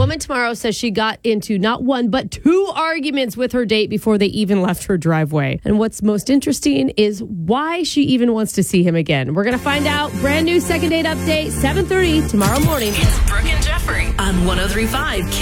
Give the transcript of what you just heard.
Woman Tomorrow says she got into not one, but 2 arguments with her date before they even left her driveway. And what's most interesting is why she even wants to see him again. We're going to find out. Brand new second date update, 7:30 tomorrow morning. It's Brooke and Jeffrey on 103.5